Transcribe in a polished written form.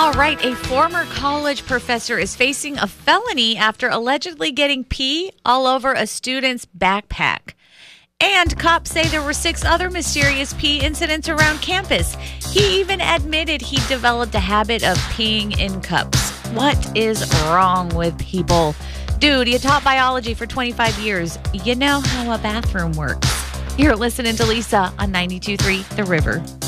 All right, a former college professor is facing a felony after allegedly getting pee all over a student's backpack. And cops say there were 6 other mysterious pee incidents around campus. He even admitted he developed a habit of peeing in cups. What is wrong with people? Dude, you taught biology for 25 years. You know how a bathroom works. You're listening to Lisa on 92.3 The River.